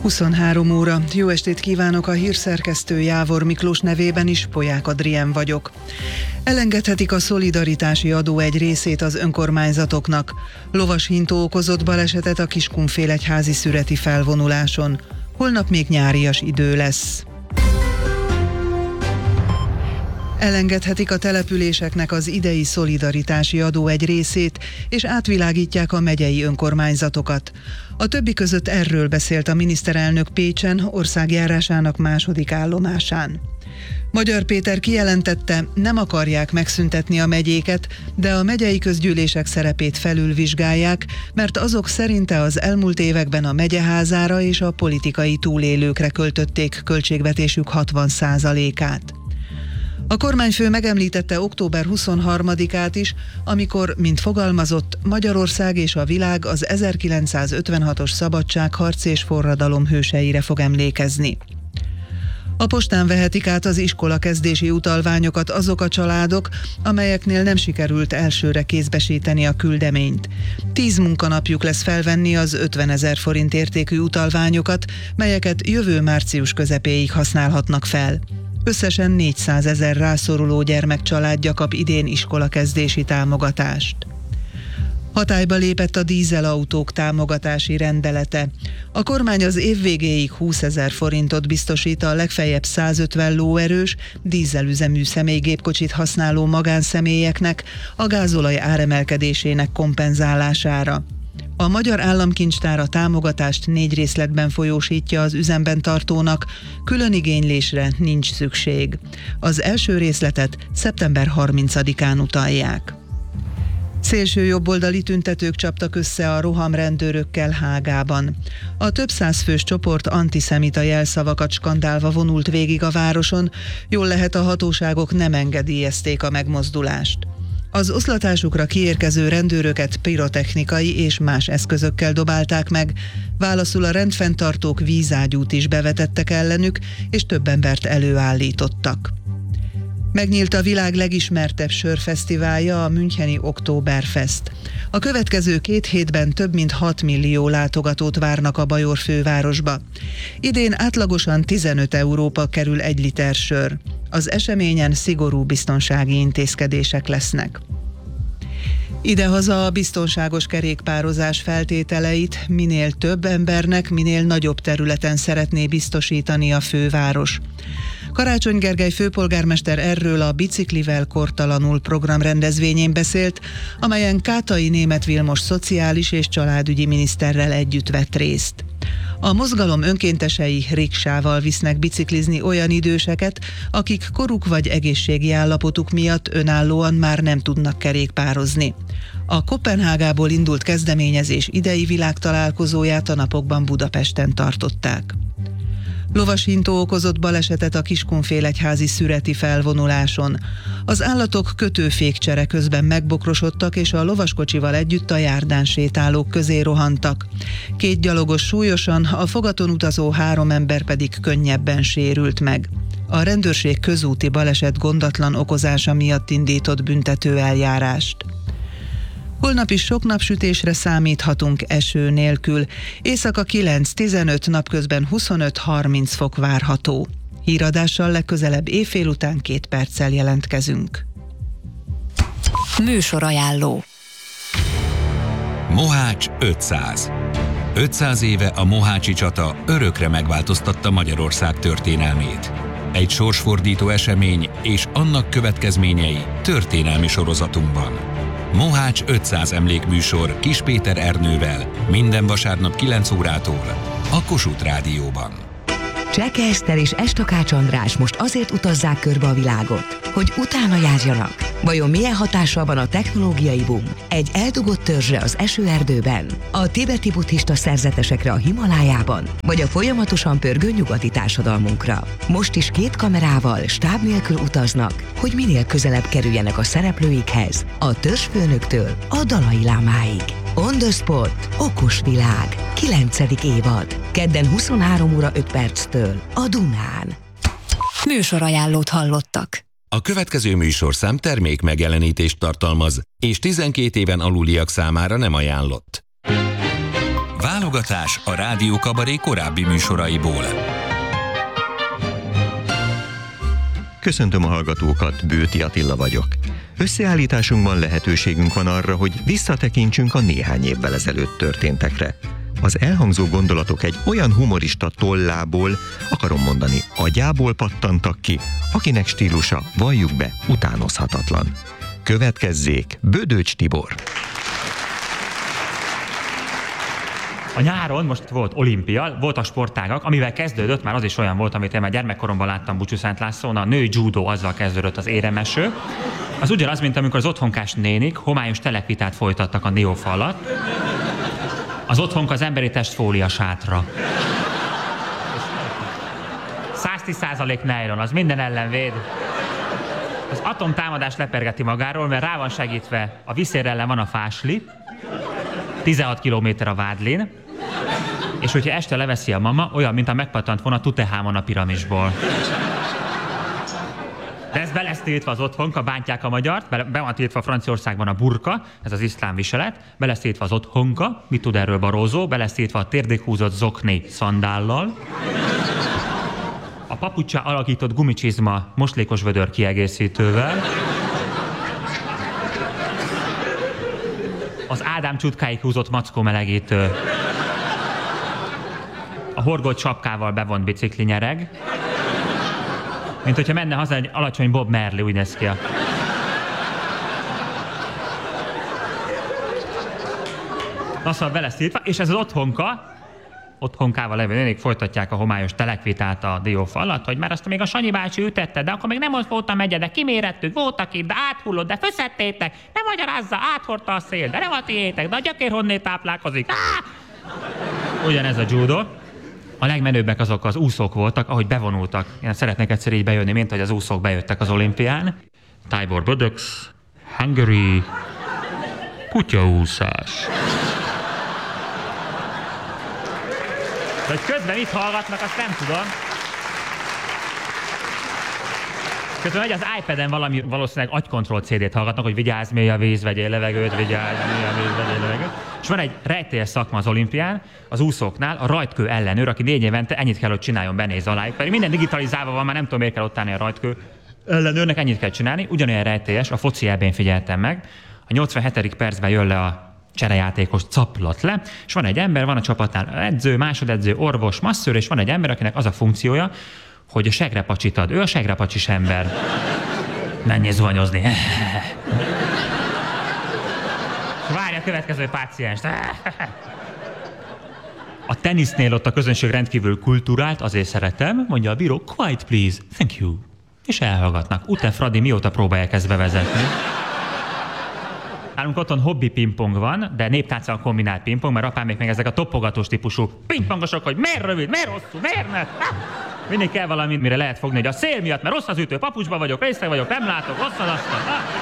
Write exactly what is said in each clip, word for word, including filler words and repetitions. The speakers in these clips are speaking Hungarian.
huszonhárom óra. Jó estét kívánok, a hírszerkesztő Jávor Miklós nevében is, Polyák Adrien vagyok. Elengedhetik a szolidaritási adó egy részét az önkormányzatoknak. Lovashintó okozott balesetet a Kiskunfélegyházi szüreti felvonuláson. Holnap még nyárias idő lesz. Elengedhetik a településeknek az idei szolidaritási adó egy részét, és átvilágítják a megyei önkormányzatokat. A többi között erről beszélt a miniszterelnök Pécsen, országjárásának második állomásán. Magyar Péter kijelentette, nem akarják megszüntetni a megyéket, de a megyei közgyűlések szerepét felülvizsgálják, mert azok szerinte az elmúlt években a megyeházára és a politikai túlélőkre költötték költségvetésük hatvan százalékát. A kormányfő megemlítette október huszonharmadikát is, amikor, mint fogalmazott, Magyarország és a világ az ezerkilencszázötvenhatos szabadságharc és forradalom hőseire fog emlékezni. A postán vehetik át az iskolakezdési utalványokat azok a családok, amelyeknél nem sikerült elsőre kézbesíteni a küldeményt. Tíz munkanapjuk lesz felvenni az ötvenezer forint értékű utalványokat, melyeket jövő március közepéig használhatnak fel. Összesen négyszázezer rászoruló gyermekcsaládja kap idén iskolakezdési támogatást. Hatályba lépett a dízelautók támogatási rendelete. A kormány az év végéig húszezer forintot biztosít a legfeljebb százötven lóerős, dízelüzemű személygépkocsit használó magánszemélyeknek a gázolaj áremelkedésének kompenzálására. A Magyar Államkincstár a támogatást négy részletben folyósítja az üzemben tartónak, külön igénylésre nincs szükség. Az első részletet szeptember harmincadikán utalják. Szélső jobboldali tüntetők csaptak össze a rohamrendőrökkel Hágában. A több száz fős csoport antiszemita jelszavakat skandálva vonult végig a városon, jól lehet a hatóságok nem engedélyezték a megmozdulást. Az oszlatásukra kiérkező rendőröket pirotechnikai és más eszközökkel dobálták meg, válaszul a rendfenntartók vízágyút is bevetettek ellenük, és több embert előállítottak. Megnyílt a világ legismertebb sörfesztiválja, a müncheni Oktoberfest. A következő két hétben több mint hat millió látogatót várnak a bajor fővárosba. Idén átlagosan tizenöt euróba kerül egy liter sör. Az eseményen szigorú biztonsági intézkedések lesznek. Idehaza a biztonságos kerékpározás feltételeit minél több embernek, minél nagyobb területen szeretné biztosítani a főváros. Karácsony Gergely főpolgármester erről a Biciklivel kortalanul program rendezvényén beszélt, amelyen Kátai Németh Vilmos szociális és családügyi miniszterrel együtt vett részt. A mozgalom önkéntesei riksával visznek biciklizni olyan időseket, akik koruk vagy egészségi állapotuk miatt önállóan már nem tudnak kerékpározni. A Koppenhágából indult kezdeményezés idei világtalálkozóját a napokban Budapesten tartották. Lovashintó okozott balesetet a Kiskunfélegyházi szüreti felvonuláson. Az állatok kötőfékcsere közben megbokrosodtak, és a lovaskocsival együtt a járdán sétálók közé rohantak. Két gyalogos súlyosan, a fogaton utazó három ember pedig könnyebben sérült meg. A rendőrség közúti baleset gondatlan okozása miatt indított büntető eljárást. Holnap is sok napsütésre számíthatunk eső nélkül. Éjszaka kilenc-tizenöt, napközben huszonöt-harminc fok várható. Híradással legközelebb éjfél után két perccel jelentkezünk. Műsorajánló. Mohács ötszáz. ötszáz éve a mohácsi csata örökre megváltoztatta Magyarország történelmét. Egy sorsfordító esemény és annak következményei történelmi sorozatunkban. Mohács ötszáz emlékműsor Kis Péter Ernővel minden vasárnap kilenc órától a Kossuth Rádióban. Cseke Eszter és Estakács András most azért utazzák körbe a világot, hogy utána járjanak. Vajon milyen hatással van a technológiai boom egy eldugott törzsre az esőerdőben, a tibeti buddhista szerzetesekre a Himalájában, vagy a folyamatosan pörgő nyugati társadalmunkra? Most is két kamerával, stáb nélkül utaznak, hogy minél közelebb kerüljenek a szereplőikhez, a törzsfőnöktől a Dalai Lámáig. On the Spot. Okos világ. kilencedik évad. Kedden huszonhárom óra öt perctől a Dunán. Műsorajánlót hallottak. A következő műsorszám termék megjelenítést tartalmaz, és tizenkét éven aluliak számára nem ajánlott. Válogatás a Rádió Kabaré korábbi műsoraiból. Köszöntöm a hallgatókat, Bőti Attila vagyok. Összeállításunkban lehetőségünk van arra, hogy visszatekintsünk a néhány évvel ezelőtt történtekre. Az elhangzó gondolatok egy olyan humorista tollából, akarom mondani, agyából pattantak ki, akinek stílusa, valljuk be, utánozhatatlan. Következzék Bödöcs Tibor. A nyáron most volt olimpia, voltak sportágak, amivel kezdődött, már az is olyan volt, amit én már gyermekkoromban láttam Bucsúszent Lászlón, a női judó, azzal kezdődött az éremeső. Az ugyanaz, mint amikor az otthonkás nénik homályos telekvitát folytattak a Diófa alatt. Az otthonka az emberi test fólia sátra. száztíz százalék nylon, az minden ellen véd. Az atomtámadás lepergeti magáról, mert rá van segítve, a viszér ellen van a fásli, tizenhat kilométer a vádlin, és hogyha este leveszi a mama, olyan, mint a megpattant volna Tutehámon a piramisból. De ez be lesz tiltva az otthonka, bántják a magyart, be, be van tiltva Franciaországban a burka, ez az iszlám viselet, be lesz tiltva az otthonka, mit tud erről Barózó, be lesz tiltva a térdig húzott zokni szandállal, a papuccsá alakított gumicsizma moslékos vödör kiegészítővel, az Ádám csutkáig húzott mackó melegítő, a horgolt sapkával bevont bicikli nyereg, mint hogyha menne haza egy alacsony Bob Marley, úgy néz ki. Na szóval be lesz írtva, és ez az otthonka, otthonkával levő nénik folytatják a homályos telekvitát a Diófa alatt, hogy már azt még a Sanyi bácsi ütette, de akkor még nem ott volt a megye, de kimérettük, voltak itt, de áthullott, de főszedtétek, nem magyarázza, áthordta a szél, de nem a tiétek, de a gyökér honnét táplálkozik. Á! Ugyanez a judo. A legmenőbbek azok az úszók voltak, ahogy bevonultak. Én szeretnék egyszer így bejönni, mint hogy az úszók bejöttek az olimpián. Tibor Bödöx, Hungary, kutyaúszás. De hogy közben mit hallgatnak, azt nem tudom. Közben megy az iPad-en valami, valószínűleg agykontroll cé dét hallgatnak, hogy vigyázz, mély a víz, vegyél levegőt, vigyázz, mély a víz, vegyél levegőt. És van egy rejtélyes szakma az olimpián, az úszóknál, a rajtkő ellenőr, aki négy évente ennyit kell, hogy csináljon, benéz alájuk. Pedig minden digitalizálva van, már nem tudom, miért kell ott állni a rajtkő ellenőrnek, ennyit kell csinálni. Ugyanolyan rejtélyes, a foci é bén figyeltem meg. A nyolcvanhetedik percben jön le a cserejátékos caplat le, és van egy ember, van a csapatnál edző, másodedző, orvos, masszőr, és van egy ember, akinek az a funkciója, hogy a segrepacsit ad. Ő a segrepacsis ember. Menjél zuhanyozni. Várja a következő pácienst. A tenisznél ott a közönség rendkívül kulturált, azért szeretem, mondja a bíró, quiet please, thank you. És elhallgatnak. Ute Fradi mióta próbálják ezt bevezetni? Nálunk otthon hobbi pingpong van, de néptánccal kombinált pingpong, mert apám még ezek a topogatós típusú pingpongosok, hogy miért rövid, miért hosszú, miért ne? Mindig kell valami, mire lehet fogni, hogy a szél miatt, mert rossz az ütő, papucsba vagyok, részeg vagyok, nem látok, rossz az asztal.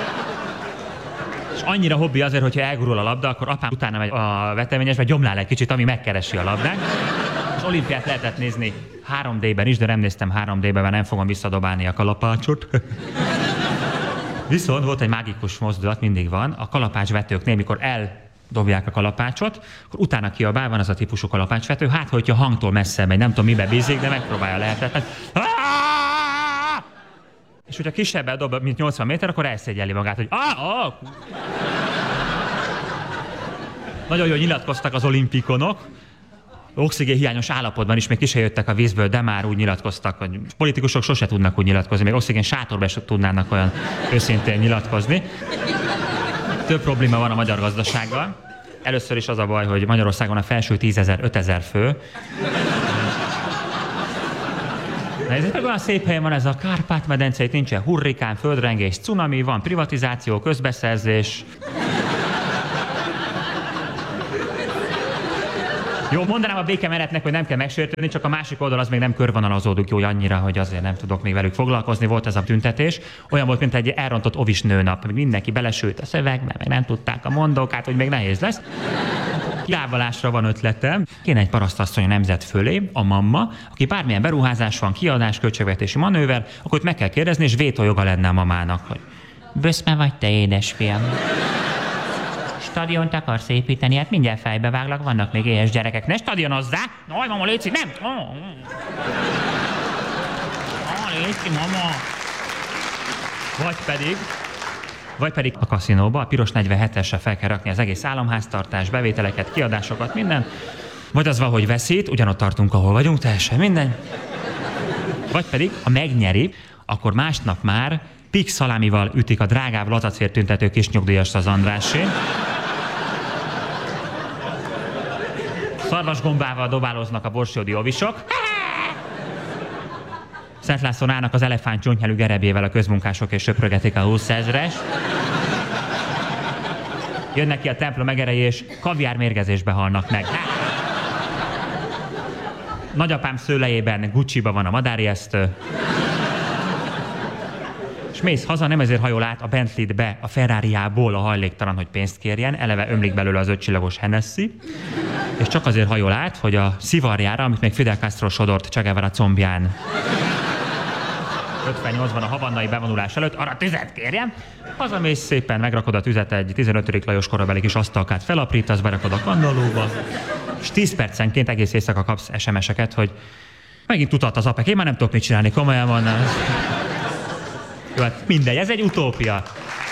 És annyira hobbi azért, hogyha elgurul a labda, akkor apám utána megy a veteményesbe, gyomlál egy kicsit, ami megkeresi a labdát. És olimpiát lehetett nézni három dé-ben is, de nem néztem három dé-ben, mert nem fogom visszadobálni a kalapácsot. Viszont volt egy mágikus mozdulat, mindig van, a kalapácsvetőknél, mikor eldobják a kalapácsot, akkor utána kiabál, van az a típusú kalapácsvető, hát hogyha hangtól messze megy, nem tudom mibe bízik, de megpróbálja lehetetlen. És hogyha kisebbel dob, mint nyolcvan méter, akkor elszégyelli magát, hogy ah, ah. Nagyon jól nyilatkoztak az olimpikonok, oxigénhiányos állapotban is még ki se jöttek a vízből, de már úgy nyilatkoztak, hogy politikusok sose tudnak úgy nyilatkozni, még oxigén sátorban sem tudnának olyan őszintén nyilatkozni. Több probléma van a magyar gazdasággal. Először is az a baj, hogy Magyarországon a felső tízezer, ötezer fő. Na ez egy olyan szép helyen van ez a Kárpát-medence, itt nincsen hurrikán, földrengés, cunami, van privatizáció, közbeszerzés. Jó, mondanám a békemenetnek, hogy nem kell megsértődni, csak a másik oldal az még nem körvonalazódik jó annyira, hogy azért nem tudok még velük foglalkozni. Volt ez a tüntetés. Olyan volt, mint egy elrontott ovis nőnap. Mindenki belesült a szövegbe, meg nem tudták a mondókát, hogy még nehéz lesz. Kiávalásra van ötletem. Kéne egy parasztasszony a nemzet fölé, a mamma, aki bármilyen beruházás van, kiadás, költségvetési manőver, akkor ott meg kell kérdezni, és vétójoga lenne a mamának, hogy böszme vagy te, édesfiam? És Stadiont akarsz építeni? Hát mindjárt fejbe váglak, vannak még éhes gyerekek. Ne stadionozzá! Aj, mama, létszik, nem! Oh, létszik, mama! Vagy pedig, vagy pedig a kaszinóba, a piros negyvenhetesre fel kell rakni az egész államháztartás, bevételeket, kiadásokat, minden. Vagy az van, hogy veszít, ugyanott tartunk, ahol vagyunk, teljesen minden. Vagy pedig, ha megnyeri, akkor másnap már pix szalámival ütik a drágább lazacér tüntető kis nyugdíjast az Andrásé. Szarvasgombával dobáloznak a borsódi ovisok. Szent Lászlón állnak az elefánt csontnyelű gerebjével a közmunkások és söprögetik a húszezres. Jönnek ki a templom egerei és kaviár mérgezésbe halnak meg. Nagyapám szőlejében Gucciba van a madárjesztő. És mész haza, nem ezért hajol át a Bentley-t be a Ferrariából a hajléktalan, hogy pénzt kérjen, eleve ömlik belőle az ötcsillagos Hennessy, és csak azért hajol át, hogy a szivarjára, amit még Fidel Castro sodort Che Guevara combján ötvennyolcban a havannai bevonulás előtt, arra tüzet kérjen. Hazamész szépen, megrakod a tüzet egy tizenötödik Lajos korabeli kis asztalkát, felaprítasz, berakod a kandallóba, és tíz percenként egész éjszaka kapsz es em es-eket, hogy megint tudhat az apek, én már nem tudok mit csinálni, komolyan van. Jó, hát mindegy, ez egy utópia.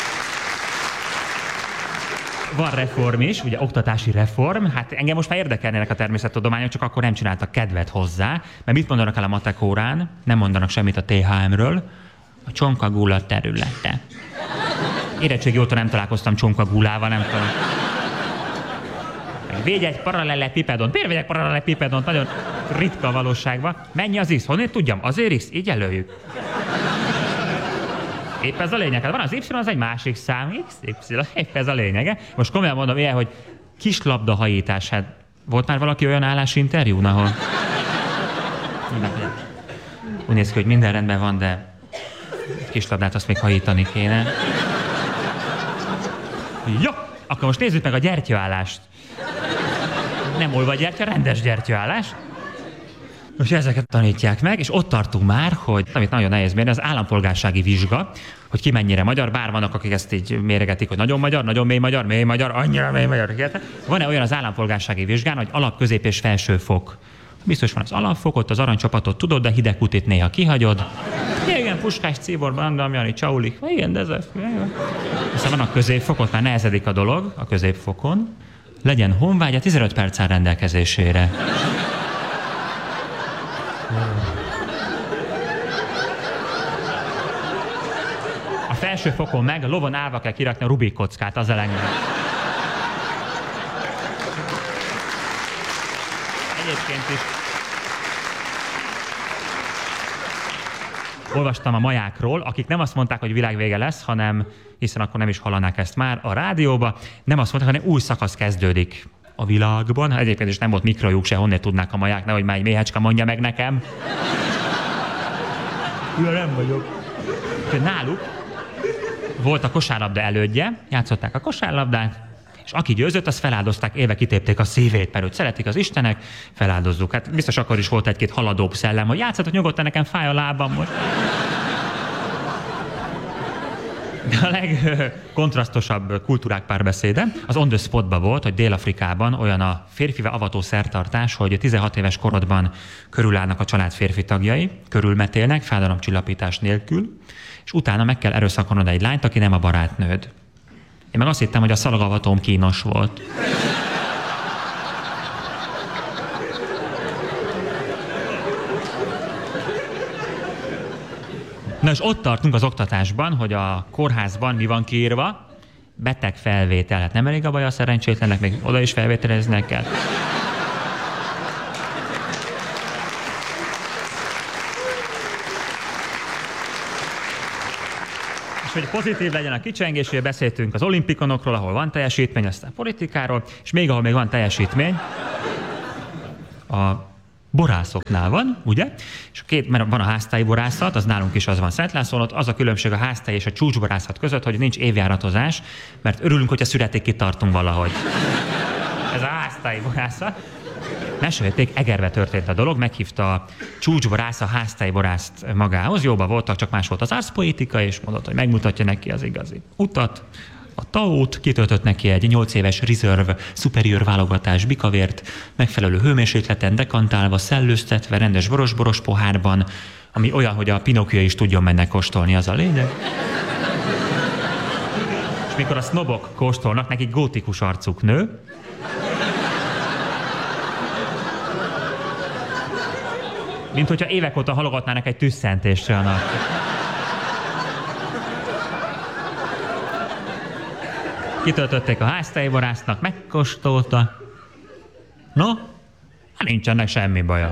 Van reform is, ugye oktatási reform, hát engem most már érdekelnének a természettudományok, csak akkor nem csináltak kedvet hozzá, mert mit mondanak el a matek órán? Nem mondanak semmit a té há emről, a Csonkagula területe. Érettségi óta nem találkoztam Csonkagulával, nem tudom. Védj egy parallelepipedont. Miért védj egy parallelepipedont? Nagyon ritka a valóságban. Mennyi az X? Honnét tudjam? Azért X? Így előjük. Épp ez a lényeg. Hát van az Y, az egy másik szám. X, Y, épp ez a lényege. Most komolyan mondom ilyen, hogy kislabda hajítás. Hát volt már valaki olyan állásinterjún, ahol... Úgy néz ki, hogy minden rendben van, de kislabdát azt még hajítani kéne. Jó, akkor most nézzük meg a gyertyaállást. Nem olvagyertya, rendes gyertyaállás. Most ezeket tanítják meg, és ott tartunk már, hogy, amit nagyon nehéz mérni, az állampolgársági vizsga, hogy ki mennyire magyar, bár vannak, akik ezt így méregetik, hogy nagyon magyar, nagyon mély magyar, mély magyar, annyira mély magyar. Van-e olyan az állampolgársági vizsgán, hogy alap, közép és felső fok? Biztos van az alapfokot, az aranycsapatot tudod, de hideg kutit néha kihagyod. Igen, Puskás, Cibor, Bandam, Jani, Csaulik, igen, de ez... Aztán van a középfokot, már nehezedik a dolog a középfokon. Legyen honvágya, tizenöt perc áll rendelkezésére. A felső fokon meg lovon állva kell kirakni a Rubik kockát, az elengedett. Egyébként is olvastam a majákról, akik nem azt mondták, hogy világvége lesz, hanem, hiszen akkor nem is hallanák ezt már a rádióba, nem azt mondták, hanem új szakasz kezdődik a világban. Egyébként is nem volt mikrojuk se, honnét tudnák a maják, nehogy már egy méhecska mondja meg nekem. Ja, nem vagyok. Náluk volt a kosárlabda elődje, játszották a kosárlabdát, és aki győzött, azt feláldozták, élve kitépték a szívét, mert őt szeretik az istenek, feláldozzuk. Hát biztos akkor is volt egy-két haladóbb szellem, hogy játszatok nyugodtan, nekem fáj a lábam most. De a legkontrasztosabb kultúrák párbeszéde az on the spotban volt, hogy Dél-Afrikában olyan a férfivel avató szertartás, hogy tizenhat éves korodban körülállnak a család férfi tagjai, körülmetélnek, fájdalomcsillapítás nélkül, és utána meg kell erőszakolnod egy lányt, aki nem a barátnőd. Én meg azt hittem, hogy a szalagavatóm kínos volt. Na és ott tartunk az oktatásban, hogy a kórházban mi van kiírva? Beteg felvétel. Hát nem elég a baj a szerencsétlenek, még oda is felvételeznek kell. És hogy pozitív legyen a kicsengés, hogy beszéltünk az olimpikonokról, ahol van teljesítmény, aztán politikáról, és még ahol még van teljesítmény, a borászoknál van, ugye? És két, mert van a háztáji borászat, az nálunk is az van Szent Lászlón, ott az a különbség a háztáji és a csúcsborászat között, hogy nincs évjáratozás, mert örülünk, hogyha születik kitartunk valahogy. Ez a háztáji borászat. Mesélték, Egerbe történt a dolog, meghívta a csúcsborász a háztáji borászt magához, jóba voltak, csak más volt az arszpoetika, és mondott, hogy megmutatja neki az igazi utat. a taót, kitöltött neki egy nyolc éves Reserve Superior válogatás bikavért, megfelelő hőmérsékleten dekantálva, szellőztetve, rendes boros-boros pohárban, ami olyan, hogy a Pinocchio is tudjon mennek kóstolni, az a lényeg. És mikor a sznobok kóstolnak, nekik gótikus arcuk nő. Mint hogyha évek óta halogatnának egy tüsszentésre a nap. Kitöltötték a háztájborásznak, megkóstolta. No, hát nincs ennek semmi baja.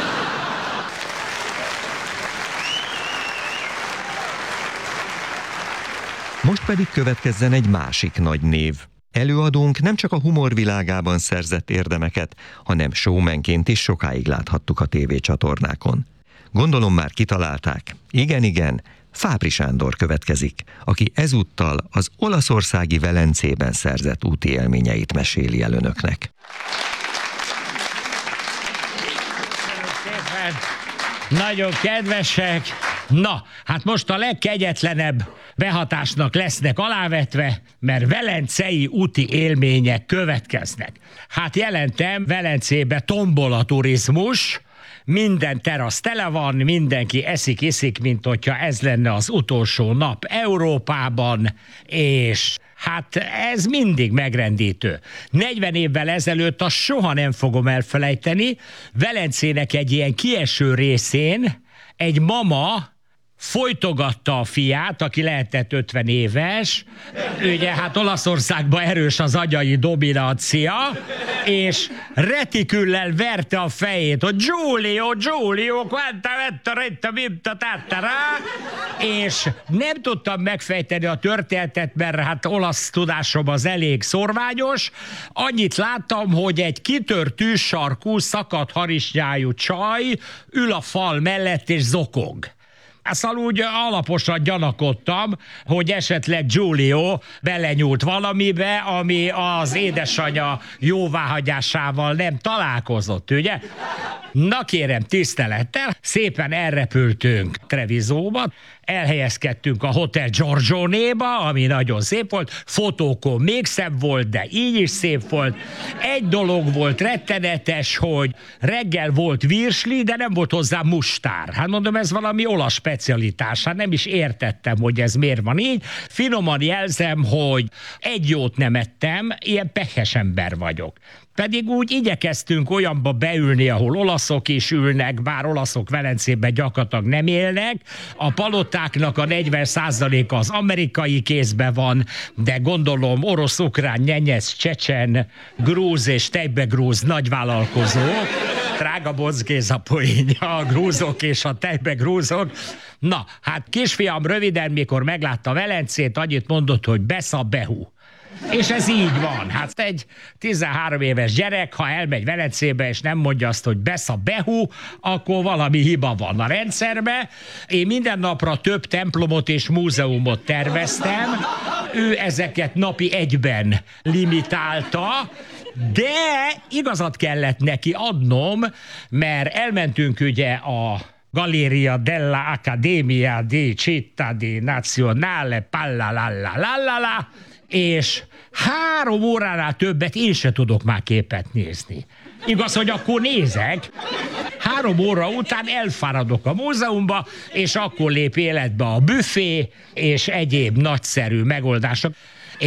Most pedig következzen egy másik nagy név. Előadónk nem csak a humor világában szerzett érdemeket, hanem showmanként is sokáig láthattuk a tévécsatornákon. Gondolom már kitalálták. Igen, igen, Fábry Sándor következik, aki ezúttal az olaszországi Velencében szerzett úti élményeit meséli el önöknek. Nagyon kedvesek! Na, hát most a legkegyetlenebb behatásnak lesznek alávetve, mert velencei úti élmények következnek. Hát jelentem, Velencébe tombol a turizmus, minden terasz tele van, mindenki eszik-iszik, mint hogyha ez lenne az utolsó nap Európában, és hát ez mindig megrendítő. negyven évvel ezelőtt azt soha nem fogom elfelejteni, Velencének egy ilyen kieső részén egy mama folytogatta a fiát, aki lehetett ötven éves, ugye hát Olaszországban erős az agyai dominancia, és retiküllel verte a fejét, hogy Giulio, Giulio, quanta vetta retta vimta tattara, és nem tudtam megfejteni a történetet, mert hát olasz tudásom az elég szorványos. Annyit láttam, hogy egy kitört tűzsarkú, szakadt harisnyájú csaj ül a fal mellett és zokog. Szóval úgy alaposan gyanakodtam, hogy esetleg Giulio belenyúlt valamibe, ami az édesanyja jóváhagyásával nem találkozott, ugye? Na kérem, tisztelettel, szépen elrepültünk Trevisóba, elhelyezkedtünk a Hotel Giorgionéba, ami nagyon szép volt, fotókon még szebb volt, de így is szép volt. Egy dolog volt rettenetes, hogy reggel volt virsli, de nem volt hozzá mustár. Hát mondom, ez valami olasz specialitás, hát nem is értettem, hogy ez miért van így. Finoman jelzem, hogy egy jót nem ettem, ilyen pehes ember vagyok. Pedig úgy igyekeztünk olyanba beülni, ahol olaszok is ülnek, bár olaszok Velencében gyakorlatilag nem élnek. A palotáknak a negyven százaléka az amerikai kézben van, de gondolom orosz, ukrán, nyenyesz, csecsen, grúz és tejbegrúz nagyvállalkozók. Drága Bocz a poénja, a grúzok és a tejbegrúzok. Na, hát kisfiam röviden, mikor meglátta Velencét, annyit mondott, hogy besza behu. És ez így van. Hát egy tizenhárom éves gyerek, ha elmegy Velencébe, és nem mondja azt, hogy besza behu, akkor valami hiba van a rendszerbe. Én minden napra több templomot és múzeumot terveztem. Ő ezeket napi egyben limitálta, de igazat kellett neki adnom, mert elmentünk ugye a Galleria della Accademia di Città di Nazionale Pallalala, és három óránál többet én se tudok már képet nézni. Igaz, hogy akkor nézek, három óra után elfáradok a múzeumba, és akkor lép életbe a büfé, és egyéb nagyszerű megoldások,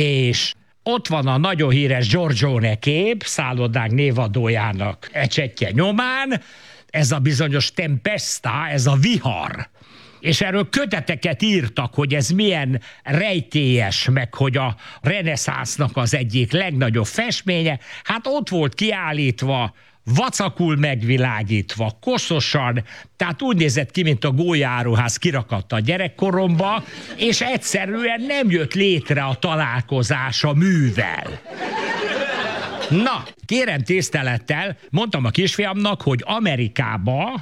és ott van a nagyon híres Giorgione kép, szállodánk névadójának ecsettje nyomán, ez a bizonyos tempesta, ez a vihar. És erről köteteket írtak, hogy ez milyen rejtélyes, meg hogy a reneszánsznak az egyik legnagyobb festménye. Hát ott volt kiállítva, vacakul megvilágítva, koszosan, tehát úgy nézett ki, mint a gólyaáruház kirakadt a gyerekkoromba, és egyszerűen nem jött létre a találkozás a művel. Na, kérem tisztelettel, mondtam a kisfiamnak, hogy Amerikába